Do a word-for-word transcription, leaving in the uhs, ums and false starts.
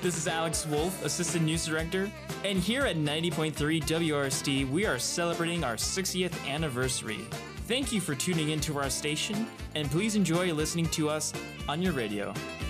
This is Alex Wolf, Assistant News Director, and here at ninety point three W R S T, we are celebrating our sixtieth anniversary. Thank you for tuning into our station, and please enjoy listening to us on your radio.